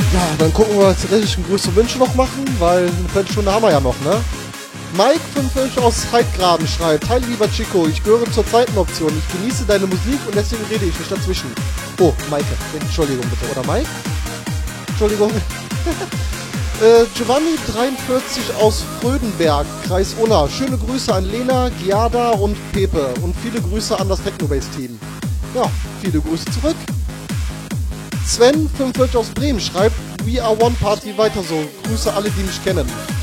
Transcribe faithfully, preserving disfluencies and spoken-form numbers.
Ja, dann gucken wir, was die restlichen Grüße und Wünsche noch machen, weil eine Viertelstunde haben wir ja noch, ne? Mike fünfundfünfzig aus Heidgraben schreibt: Hi lieber Chico, ich gehöre zur zweiten Option. Ich genieße deine Musik und deswegen rede ich nicht dazwischen. Oh, Maike. Entschuldigung bitte. Oder Mike? Entschuldigung. äh, Giovanni dreiundvierzig aus Frödenberg, Kreis Unna. Schöne Grüße an Lena, Giada und Pepe. Und viele Grüße an das Technobase-Team. Ja, viele Grüße zurück. Sven fünfundvierzig aus Bremen schreibt: We are one party, weiter so. Grüße alle, die mich kennen.